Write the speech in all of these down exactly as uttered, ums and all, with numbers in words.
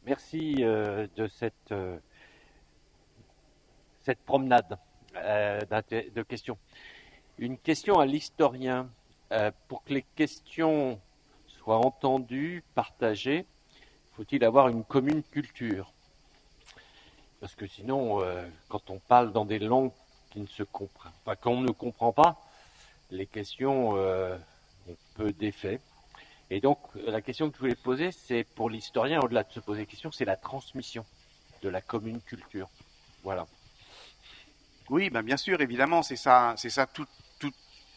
Merci euh, de cette, euh, cette promenade euh, de questions. Une question à l'historien. Euh, pour que les questions soient entendues, partagées, faut-il avoir une commune culture? Parce que sinon, euh, quand on parle dans des langues qui ne se comprennent, enfin qu'on ne comprend pas, les questions euh, ont peu d'effet. Et donc, la question que je voulais poser, c'est pour l'historien, au-delà de se poser des questions, c'est la transmission de la commune culture. Voilà. Oui, ben bien sûr, évidemment, c'est ça, c'est ça tout, tout.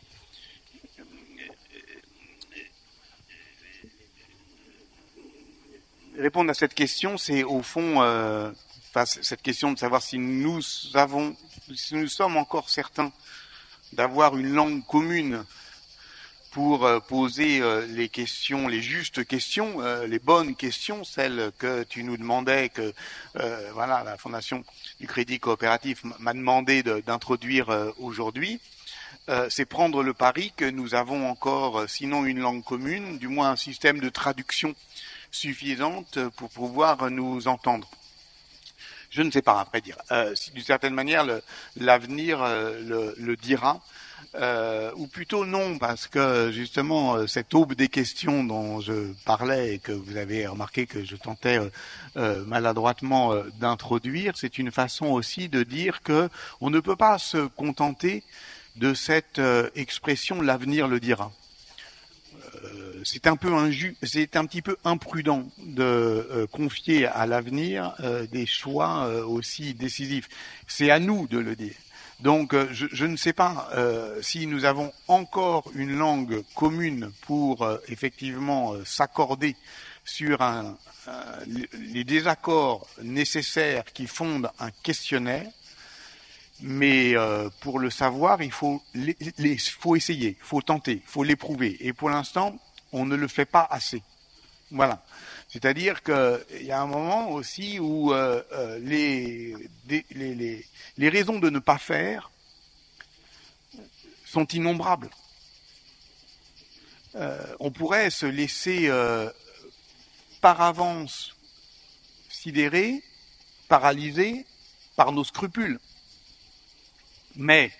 Répondre à cette question, c'est au fond, euh, enfin, cette question de savoir si nous avons, si nous sommes encore certains d'avoir une langue commune pour euh, poser euh, les questions, les justes questions, euh, les bonnes questions, celles que tu nous demandais, que euh, voilà, la Fondation du Crédit Coopératif m'a demandé de, d'introduire euh, aujourd'hui. Euh, c'est prendre le pari que nous avons encore, sinon une langue commune, du moins un système de traduction suffisante pour pouvoir nous entendre. Je ne sais pas, à vrai dire. Euh, si d'une certaine manière, le, l'avenir euh, le, le dira. Euh, ou plutôt non, parce que justement cette aube des questions dont je parlais et que vous avez remarqué que je tentais euh, maladroitement euh, d'introduire, c'est une façon aussi de dire que on ne peut pas se contenter de cette euh, expression l'avenir le dira. Euh, c'est un peu inju, c'est un petit peu imprudent de euh, confier à l'avenir euh, des choix euh, aussi décisifs. C'est à nous de le dire. Donc, je, je ne sais pas euh, si nous avons encore une langue commune pour euh, effectivement euh, s'accorder sur un, euh, les désaccords nécessaires qui fondent un questionnaire. Mais euh, pour le savoir, il faut, les, les, faut essayer, il faut tenter, il faut l'éprouver. Et pour l'instant, on ne le fait pas assez. Voilà. C'est-à-dire qu'il y a un moment aussi où euh, euh, les, les, les, les raisons de ne pas faire sont innombrables. Euh, on pourrait se laisser euh, par avance sidérer, paralysé par nos scrupules. Mais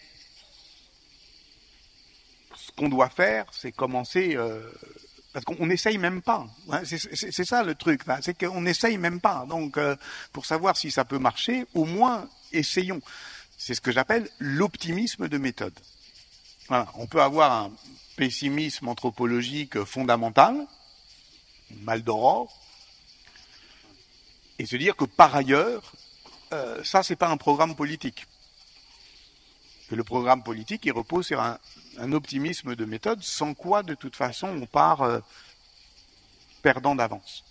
ce qu'on doit faire, c'est commencer... Euh, parce qu'on n'essaye même pas. Hein, c'est, c'est, c'est ça le truc. Hein, c'est qu'on n'essaye même pas. Donc, euh, pour savoir si ça peut marcher, au moins, essayons. C'est ce que j'appelle l'optimisme de méthode. Voilà. On peut avoir un pessimisme anthropologique fondamental, mal d'aurore, et se dire que par ailleurs, euh, ça, c'est pas un programme politique. Que le programme politique, il repose sur un, un optimisme de méthode, sans quoi, de toute façon, on part euh, perdant d'avance.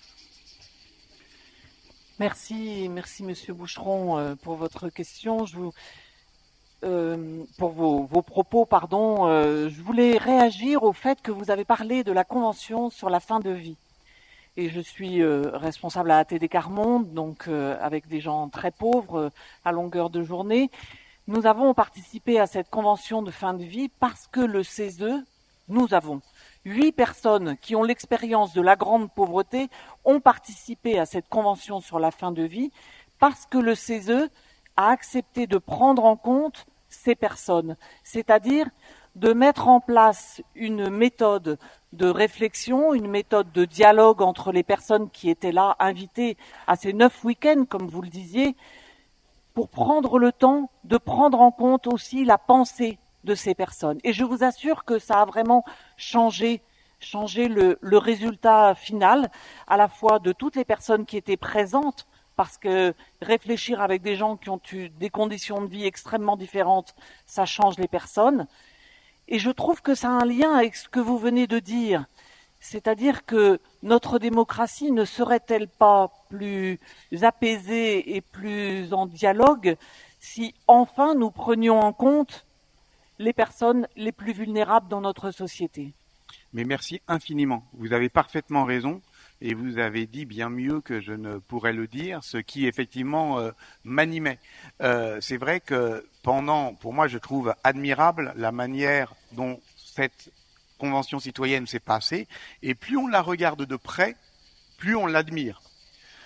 Merci, merci Monsieur Boucheron euh, pour votre question. Je vous, euh, pour vos, vos propos, pardon. Euh, je voulais réagir au fait que vous avez parlé de la Convention sur la fin de vie. Et je suis euh, responsable à A T D Quart Monde, donc euh, avec des gens très pauvres euh, à longueur de journée. Nous avons participé à cette convention de fin de vie parce que le C E S E, nous avons huit personnes qui ont l'expérience de la grande pauvreté, ont participé à cette convention sur la fin de vie parce que le C E S E a accepté de prendre en compte ces personnes, c'est-à-dire de mettre en place une méthode de réflexion, une méthode de dialogue entre les personnes qui étaient là, invitées à ces neuf week-ends, comme vous le disiez, pour prendre le temps de prendre en compte aussi la pensée de ces personnes. Et je vous assure que ça a vraiment changé, changé le, le résultat final, à la fois de toutes les personnes qui étaient présentes, parce que réfléchir avec des gens qui ont eu des conditions de vie extrêmement différentes, ça change les personnes. Et je trouve que ça a un lien avec ce que vous venez de dire. C'est-à-dire que notre démocratie ne serait-elle pas plus apaisée et plus en dialogue si enfin nous prenions en compte les personnes les plus vulnérables dans notre société? Mais merci infiniment. Vous avez parfaitement raison et vous avez dit bien mieux que je ne pourrais le dire, ce qui effectivement euh, m'animait. Euh, c'est vrai que pendant, pour moi, je trouve admirable la manière dont cette Convention citoyenne s'est passée, et plus on la regarde de près, plus on l'admire.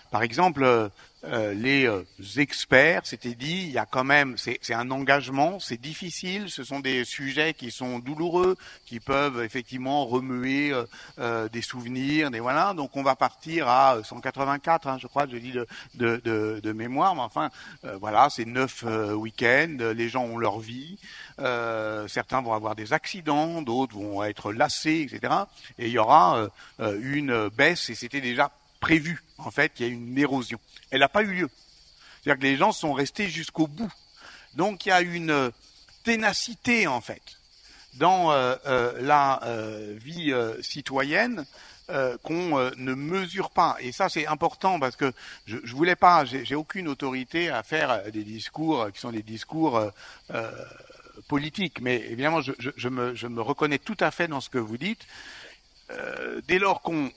par exemple, euh, euh, les euh, experts s'étaient dit, il y a quand même, c'est, c'est un engagement, c'est difficile, ce sont des sujets qui sont douloureux, qui peuvent effectivement remuer euh, euh, des souvenirs, des voilà. Donc on va partir à cent quatre-vingt-quatre, hein, je crois, je dis de, de, de, de mémoire, mais enfin, euh, voilà, c'est neuf euh, week-ends, les gens ont leur vie, euh, certains vont avoir des accidents, d'autres vont être lassés, et cetera. Et il y aura euh, une baisse, et c'était déjà prévu, en fait, qu'il y ait une érosion. Elle n'a pas eu lieu. C'est-à-dire que les gens sont restés jusqu'au bout. Donc il y a une ténacité, en fait, dans euh, euh, la euh, vie euh, citoyenne euh, qu'on euh, ne mesure pas. Et ça, c'est important parce que je, je voulais pas, j'ai, j'ai aucune autorité à faire des discours qui sont des discours euh, euh, politiques. Mais évidemment, je, je, je, me, je me reconnais tout à fait dans ce que vous dites. Euh, dès lors qu'on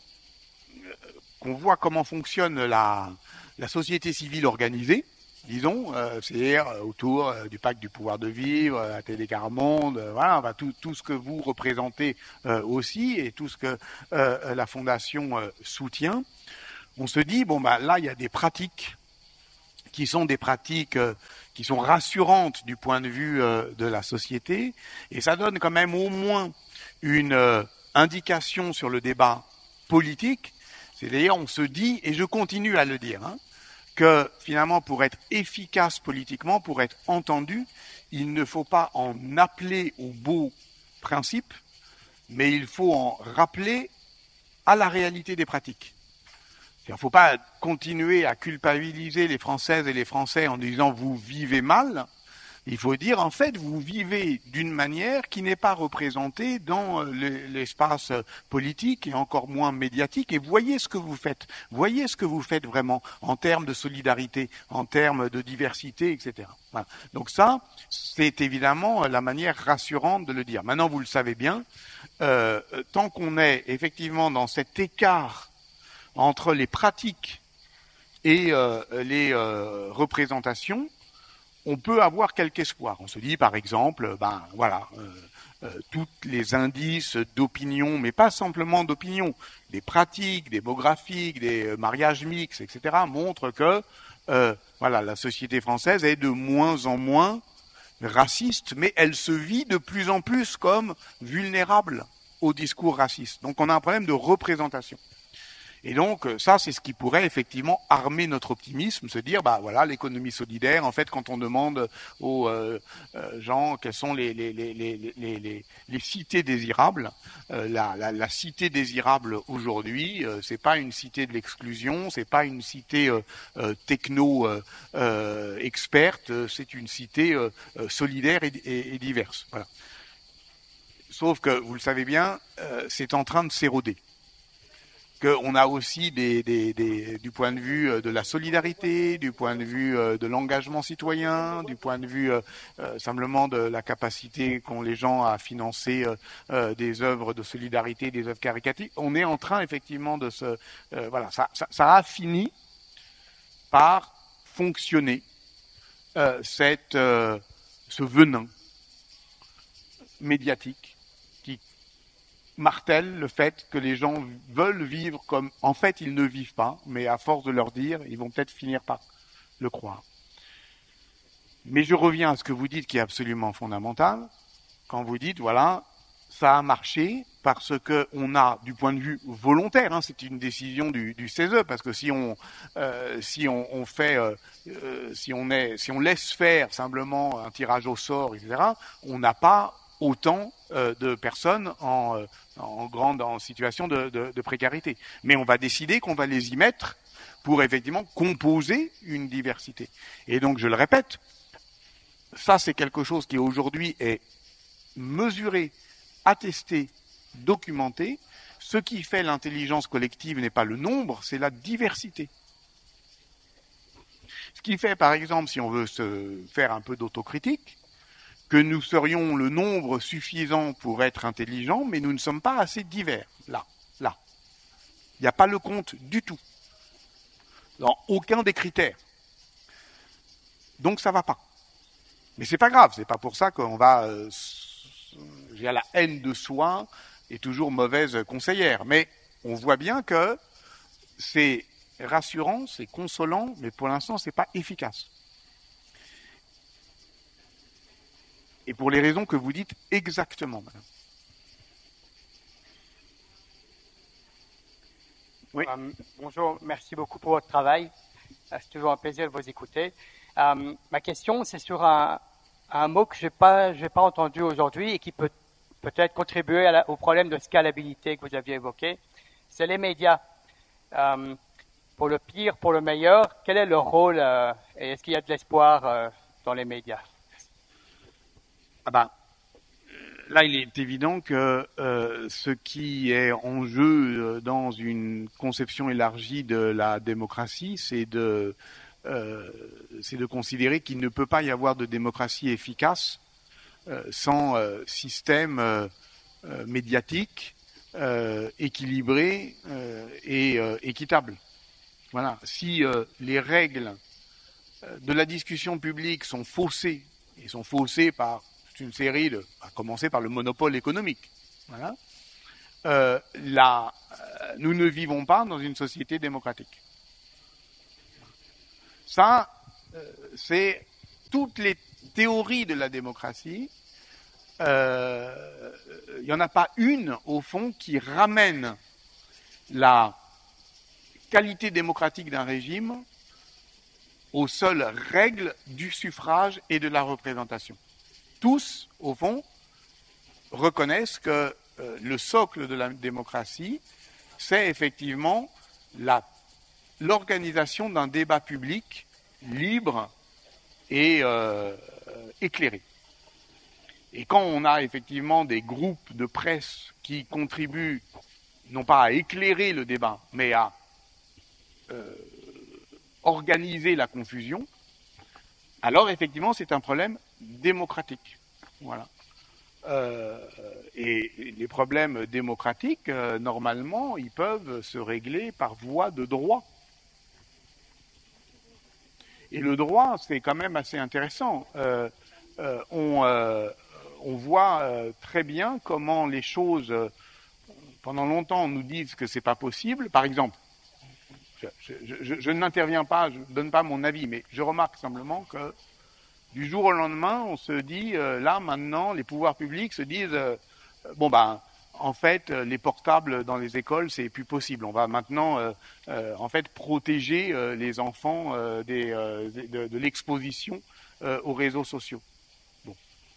qu'on voit comment fonctionne la, la société civile organisée, disons, euh, c'est-à-dire autour euh, du pacte du pouvoir de vivre, la Télé Quart Monde, euh, voilà, bah, tout, tout ce que vous représentez euh, aussi et tout ce que euh, la Fondation euh, soutient, on se dit, bon, bah, là, il y a des pratiques qui sont des pratiques euh, qui sont rassurantes du point de vue euh, de la société, et ça donne quand même au moins une euh, indication sur le débat politique. C'est-à-dire, on se dit, et je continue à le dire, hein, que finalement, pour être efficace politiquement, pour être entendu, il ne faut pas en appeler aux beaux principes, mais il faut en rappeler à la réalité des pratiques. Il ne faut pas continuer à culpabiliser les Françaises et les Français en disant « vous vivez mal ». Il faut dire, en fait, vous vivez d'une manière qui n'est pas représentée dans l'espace politique et encore moins médiatique. Et voyez ce que vous faites. Voyez ce que vous faites vraiment en termes de solidarité, en termes de diversité, et cetera. Voilà. Donc ça, c'est évidemment la manière rassurante de le dire. Maintenant, vous le savez bien, euh, tant qu'on est effectivement dans cet écart entre les pratiques et euh, les euh, représentations, on peut avoir quelque espoir. On se dit, par exemple, ben voilà, euh, euh, tous les indices d'opinion, mais pas simplement d'opinion, des pratiques démographiques, des mariages mixtes, et cetera, montrent que euh, voilà, la société française est de moins en moins raciste, mais elle se vit de plus en plus comme vulnérable au discours raciste. Donc on a un problème de représentation. Et donc, ça, c'est ce qui pourrait effectivement armer notre optimisme, se dire, bah voilà, l'économie solidaire, en fait, quand on demande aux euh, euh, gens quelles sont les, les, les, les, les, les, les cités désirables, euh, la, la, la cité désirable aujourd'hui, euh, c'est pas une cité de l'exclusion, c'est pas une cité euh, euh, techno euh, euh, experte, c'est une cité euh, solidaire et, et, et diverse. Voilà. Sauf que, vous le savez bien, euh, c'est en train de s'éroder. Qu'on a aussi des, des, des, du point de vue de la solidarité, du point de vue de l'engagement citoyen, du point de vue euh, simplement de la capacité qu'ont les gens à financer euh, des œuvres de solidarité, des œuvres caritatives. On est en train effectivement de se... Euh, voilà, ça, ça, ça a fini par fonctionner, euh, cette, euh, ce venin médiatique martèle le fait que les gens veulent vivre comme, en fait, ils ne vivent pas, mais à force de leur dire, ils vont peut-être finir par le croire. Mais je reviens à ce que vous dites qui est absolument fondamental, quand vous dites, voilà, ça a marché parce qu'on a, du point de vue volontaire, hein, c'est une décision du, du C E S E, parce que si on, euh, si on, on fait, euh, euh, si on est, si on laisse faire simplement un tirage au sort, et cetera, on n'a pas autant euh, de personnes en, euh, en grande en situation de, de, de précarité. Mais on va décider qu'on va les y mettre pour effectivement composer une diversité. Et donc, je le répète, ça c'est quelque chose qui aujourd'hui est mesuré, attesté, documenté. Ce qui fait l'intelligence collective n'est pas le nombre, c'est la diversité. Ce qui fait, par exemple, si on veut se faire un peu d'autocritique, que nous serions le nombre suffisant pour être intelligents, mais nous ne sommes pas assez divers. Là, là. Il n'y a pas le compte du tout. Dans aucun des critères. Donc ça ne va pas. Mais c'est pas grave, c'est pas pour ça qu'on va... Euh, j'ai la haine de soi est toujours mauvaise conseillère. Mais on voit bien que c'est rassurant, c'est consolant, mais pour l'instant, c'est pas efficace. Et pour les raisons que vous dites exactement, madame. Oui. Um, bonjour, merci beaucoup pour votre travail. C'est toujours un plaisir de vous écouter. Um, ma question, c'est sur un, un mot que je n'ai pas, j'ai pas entendu aujourd'hui et qui peut peut-être contribuer à la, au problème de scalabilité que vous aviez évoqué. C'est les médias. Um, pour le pire, pour le meilleur, quel est leur rôle euh, et est-ce qu'il y a de l'espoir euh, dans les médias? Ah ben, là, il est évident que euh, ce qui est en jeu dans une conception élargie de la démocratie, c'est de, euh, c'est de considérer qu'il ne peut pas y avoir de démocratie efficace euh, sans euh, système euh, euh, médiatique euh, équilibré euh, et euh, équitable. Voilà. Si euh, les règles de la discussion publique sont faussées, et sont faussées par une série de, à commencer par le monopole économique. Voilà. Euh, là, euh, nous ne vivons pas dans une société démocratique. Ça, euh, c'est toutes les théories de la démocratie. Il euh, n'y en a pas une, au fond, qui ramène la qualité démocratique d'un régime aux seules règles du suffrage et de la représentation. Tous, au fond, reconnaissent que euh, le socle de la démocratie, c'est effectivement la, l'organisation d'un débat public libre et euh, éclairé. Et quand on a effectivement des groupes de presse qui contribuent non pas à éclairer le débat, mais à euh, organiser la confusion, alors effectivement c'est un problème démocratique. Voilà. Euh, et les problèmes démocratiques, euh, normalement, ils peuvent se régler par voie de droit. Et le droit, c'est quand même assez intéressant. Euh, euh, on, euh, on voit euh, très bien comment les choses, euh, pendant longtemps, on nous disent que c'est pas possible. Par exemple, je, je, je, je n'interviens pas, je ne donne pas mon avis, mais je remarque simplement que du jour au lendemain, on se dit, euh, là, maintenant, les pouvoirs publics se disent, euh, bon, ben, en fait, les portables dans les écoles, c'est plus possible. On va maintenant, euh, euh, en fait, protéger euh, les enfants euh, des, euh, de, de l'exposition euh, aux réseaux sociaux. Bon.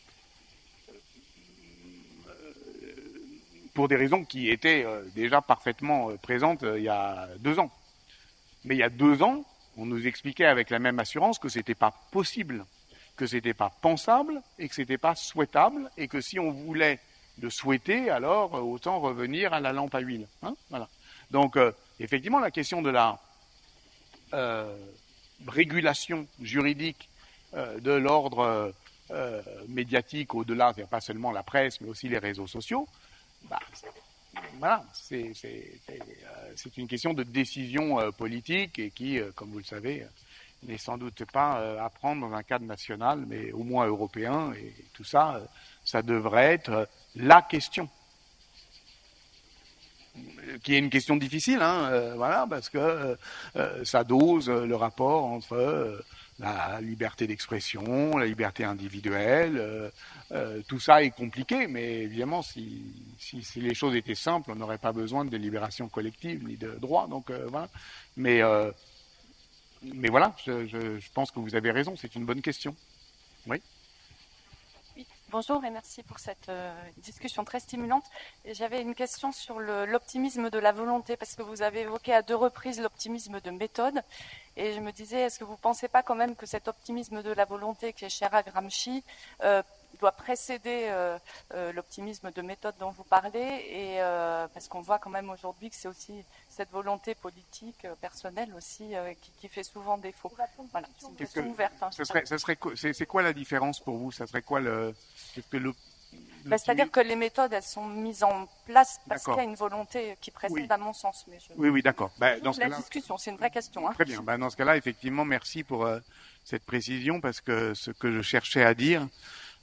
Pour des raisons qui étaient euh, déjà parfaitement euh, présentes euh, il y a deux ans. Mais il y a deux ans, on nous expliquait avec la même assurance que c'était pas possible, que c'était pas pensable et que c'était pas souhaitable et que si on voulait le souhaiter, alors autant revenir à la lampe à huile. Hein, voilà. Donc euh, effectivement, la question de la euh, régulation juridique euh, de l'ordre euh, médiatique au-delà, c'est-à-dire pas seulement la presse, mais aussi les réseaux sociaux, bah, voilà, c'est, c'est, c'est, euh, c'est une question de décision euh, politique et qui, euh, comme vous le savez, n'est sans doute pas euh, à prendre dans un cadre national, mais au moins européen, et tout ça, euh, ça devrait être euh, la question. Qui est une question difficile, hein, euh, voilà, parce que euh, ça dose euh, le rapport entre euh, la liberté d'expression, la liberté individuelle, euh, euh, tout ça est compliqué, mais évidemment, si, si, si les choses étaient simples, on n'aurait pas besoin de délibération collective ni de droit, donc euh, voilà. Mais euh, Mais voilà, je, je, je pense que vous avez raison, c'est une bonne question. Oui. Oui, bonjour et merci pour cette euh, discussion très stimulante. Et j'avais une question sur le, l'optimisme de la volonté, parce que vous avez évoqué à deux reprises l'optimisme de méthode. Et je me disais, est-ce que vous ne pensez pas quand même que cet optimisme de la volonté qui est cher à Gramsci euh, doit précéder euh, euh, l'optimisme de méthode dont vous parlez, et euh, parce qu'on voit quand même aujourd'hui que c'est aussi cette volonté politique euh, personnelle aussi euh, qui, qui fait souvent défaut. Voilà, c'est une question ouverte. Hein, ce serait, ce serait, c'est, c'est quoi la différence pour vous? Ça serait quoi le, que le Ben, c'est-à-dire que les méthodes, elles sont mises en place parce d'accord. qu'il y a une volonté qui précède, oui. À mon sens. Mais je... Oui, oui, d'accord. Ben, dans ce la cas-là... discussion, c'est une vraie question. Hein. Très bien. Ben, dans ce cas-là, effectivement, merci pour euh, cette précision, parce que ce que je cherchais à dire,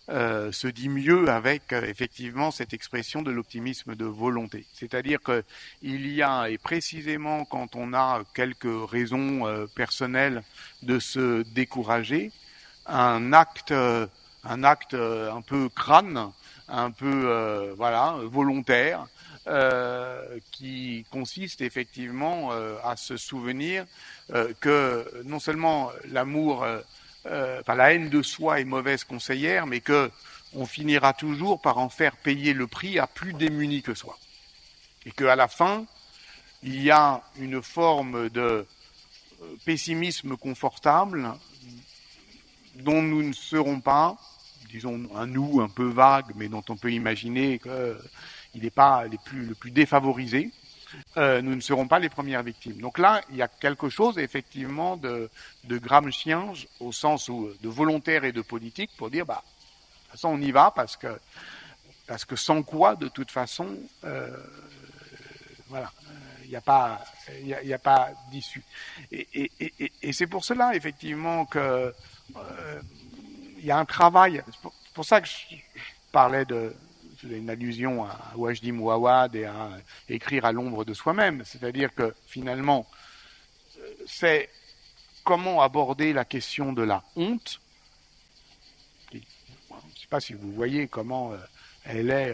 euh, se dit mieux avec euh, effectivement cette expression de l'optimisme de volonté. C'est-à-dire que il y a, et précisément quand on a quelques raisons euh, personnelles de se décourager, un acte, euh, un acte euh, un peu crâne, un peu euh, voilà volontaire, euh, qui consiste effectivement euh, à se souvenir euh, que non seulement l'amour euh, Euh, enfin, la haine de soi est mauvaise conseillère, mais que on finira toujours par en faire payer le prix à plus démunis que soi. Et qu'à la fin, il y a une forme de pessimisme confortable dont nous ne serons pas, disons un nous un peu vague, mais dont on peut imaginer qu'il n'est pas les plus, le plus défavorisé. Euh, nous ne serons pas les premières victimes. Donc là, il y a quelque chose effectivement de, de gramscien au sens où, de volontaire et de politique pour dire, bah, de toute façon, on y va parce que, parce que sans quoi, de toute façon, euh, voilà, il n'y a pas, il y a, y a pas d'issue. Et, et, et, et c'est pour cela effectivement que euh, il y a un travail. C'est pour, c'est pour ça que je, je parlais de une allusion à Wajdi Mouawad et à écrire à l'ombre de soi-même. C'est-à-dire que finalement, c'est comment aborder la question de la honte. Je ne sais pas si vous voyez comment elle est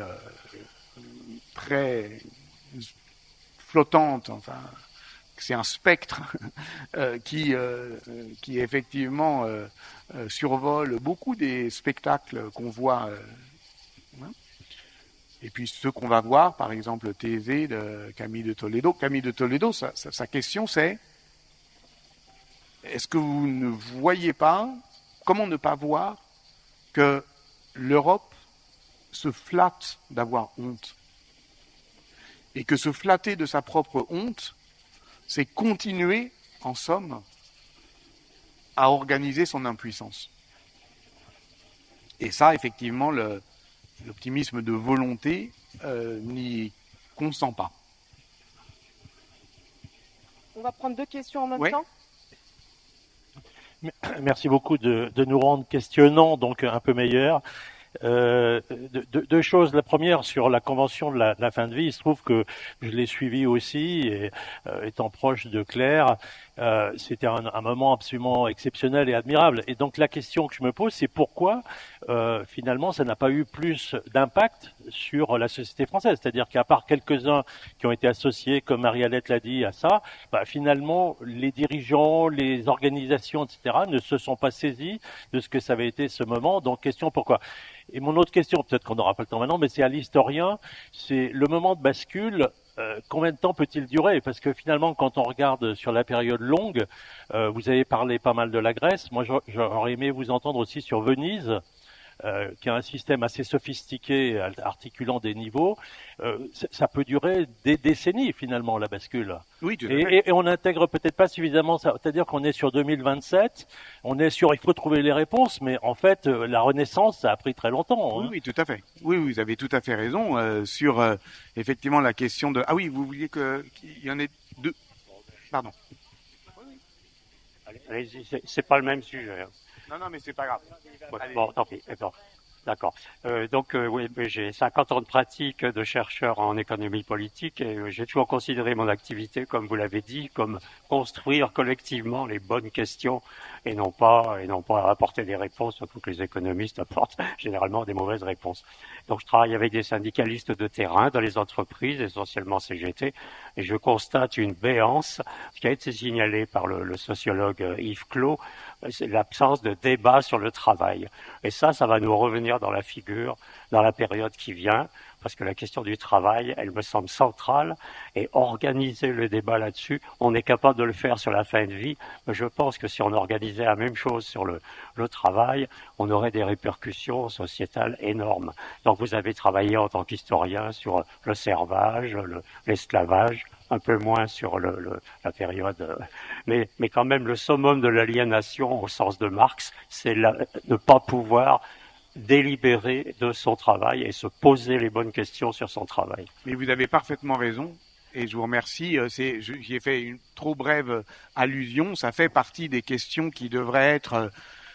très flottante, enfin, c'est un spectre qui, qui effectivement survole beaucoup des spectacles qu'on voit. Et puis ceux qu'on va voir, par exemple Thésée de Camille de Toledo. Camille de Toledo, sa, sa, sa question c'est, est-ce que vous ne voyez pas, comment ne pas voir que l'Europe se flatte d'avoir honte? Et que se flatter de sa propre honte, c'est continuer, en somme, à organiser son impuissance. Et ça, effectivement, le... l'optimisme de volonté euh, n'y consent pas. On va prendre deux questions en même oui. temps. Merci beaucoup de, de nous rendre questionnants, donc un peu meilleurs. Euh, deux, deux choses. La première, sur la convention de la, de la fin de vie, il se trouve que je l'ai suivi aussi, et euh, étant proche de Claire, euh, c'était un, un moment absolument exceptionnel et admirable. Et donc la question que je me pose, c'est pourquoi euh, finalement ça n'a pas eu plus d'impact sur la société française. C'est-à-dire qu'à part quelques-uns qui ont été associés, comme Marie-Alette l'a dit, à ça, bah, finalement les dirigeants, les organisations, et cetera ne se sont pas saisis de ce que ça avait été ce moment. Donc question pourquoi? Et mon autre question, peut-être qu'on n'aura pas le temps maintenant, mais c'est à l'historien, c'est le moment de bascule, euh, combien de temps peut-il durer? Parce que finalement, quand on regarde sur la période longue, euh, vous avez parlé pas mal de la Grèce, moi j'aurais aimé vous entendre aussi sur Venise, euh, qui a un système assez sophistiqué, articulant des niveaux. Euh, ça peut durer des décennies finalement, la bascule. Oui, tout à et, fait. et, et on n'intègre peut-être pas suffisamment ça. C'est-à-dire qu'on est sur deux mille vingt-sept, on est sur, il faut trouver les réponses, mais en fait, euh, la Renaissance, ça a pris très longtemps. Oui, hein. oui, tout à fait. Oui, vous avez tout à fait raison euh, sur euh, effectivement la question de. Ah oui, vous vouliez que qu'il y en ait deux. Pardon. Allez-y, c'est, c'est pas le même sujet. Hein. Non, non, mais c'est pas grave. Bon, bon tant pis. D'accord. D'accord. Euh, donc, euh, oui, j'ai cinquante ans de pratique de chercheur en économie politique et euh, j'ai toujours considéré mon activité, comme vous l'avez dit, comme construire collectivement les bonnes questions et non pas et non pas apporter des réponses, surtout que les économistes apportent généralement des mauvaises réponses. Donc, je travaille avec des syndicalistes de terrain dans les entreprises, essentiellement C G T, et je constate une béance, ce qui a été signalé par le, le sociologue Yves Clos, c'est l'absence de débat sur le travail. Et ça, ça va nous revenir dans la figure, dans la période qui vient, parce que la question du travail, elle me semble centrale, et organiser le débat là-dessus, on est capable de le faire sur la fin de vie, mais je pense que si on organisait la même chose sur le, le travail, on aurait des répercussions sociétales énormes. Donc vous avez travaillé en tant qu'historien sur le servage, le, l'esclavage, un peu moins sur le, le, la période, mais, mais quand même le summum de l'aliénation au sens de Marx, c'est la, ne pas pouvoir délibérer de son travail et se poser les bonnes questions sur son travail. Mais vous avez parfaitement raison et je vous remercie. C'est, j'y ai fait une trop brève allusion. Ça fait partie des questions qui devraient être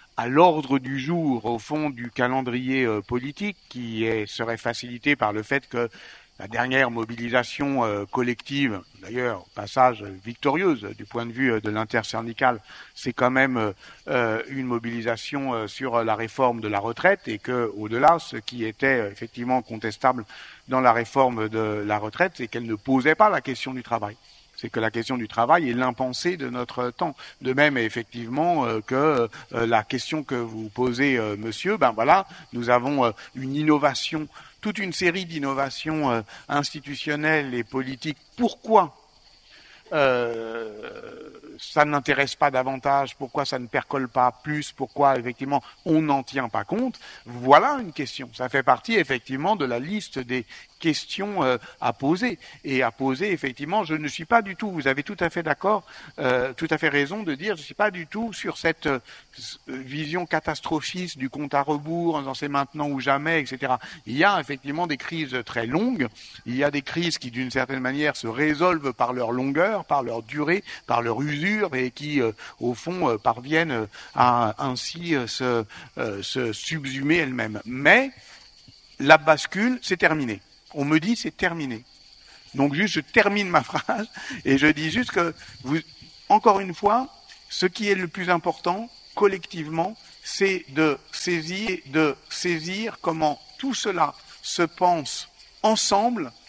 à l'ordre du jour, au fond, du calendrier euh, politique, qui est, serait facilité par le fait que la dernière mobilisation euh, collective, d'ailleurs, passage victorieuse du point de vue euh, de l'intersyndicale, c'est quand même euh, une mobilisation euh, sur la réforme de la retraite, et que, au-delà, ce qui était euh, effectivement contestable dans la réforme de la retraite, c'est qu'elle ne posait pas la question du travail. C'est que la question du travail est l'impensé de notre temps. De même, effectivement, euh, que euh, la question que vous posez, euh, monsieur, ben voilà, nous avons euh, une innovation, toute une série d'innovations euh, institutionnelles et politiques. Pourquoi euh, ça n'intéresse pas davantage? Pourquoi ça ne percole pas plus? Pourquoi, effectivement, on n'en tient pas compte? Voilà une question. Ça fait partie, effectivement, de la liste des questions euh, à poser. Et à poser, effectivement, je ne suis pas du tout, vous avez tout à fait d'accord, euh, tout à fait raison de dire, je ne suis pas du tout sur cette euh, vision catastrophiste du compte à rebours, en disant c'est maintenant ou jamais, et cetera. Il y a effectivement des crises très longues, il y a des crises qui, d'une certaine manière, se résolvent par leur longueur, par leur durée, par leur usure, et qui, euh, au fond, euh, parviennent à ainsi euh, se, euh, se subsumer elles-mêmes. Mais la bascule, c'est terminé. On me dit c'est terminé. Donc juste, je termine ma phrase et je dis juste que, vous, encore une fois, ce qui est le plus important, collectivement, c'est de saisir, de saisir comment tout cela se pense ensemble